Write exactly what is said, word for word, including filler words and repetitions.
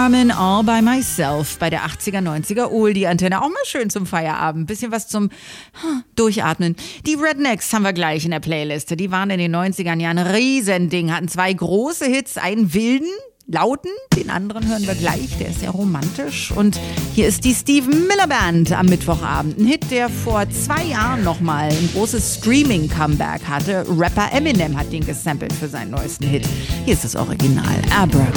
Carmen All by Myself bei der achtziger, neunziger Oldie-Antenne. Auch mal schön zum Feierabend. Bisschen was zum huh, Durchatmen. Die Rednecks haben wir gleich in der Playliste. Die waren in den neunzigern ja ein Riesending, hatten zwei große Hits, einen wilden, lauten, den anderen hören wir gleich, der ist sehr romantisch. Und hier ist die Stephen Miller Band am Mittwochabend. Ein Hit, der vor zwei Jahren nochmal ein großes Streaming-Comeback hatte. Rapper Eminem hat den gesampelt für seinen neuesten Hit. Hier ist das Original, Abracadabra.